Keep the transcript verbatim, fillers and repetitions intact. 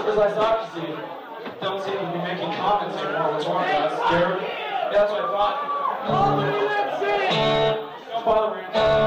Because I thought, you see, don't seem to be making comments anymore. What's wrong with us? Scared? Yeah, that's what I thought. Don't bother me.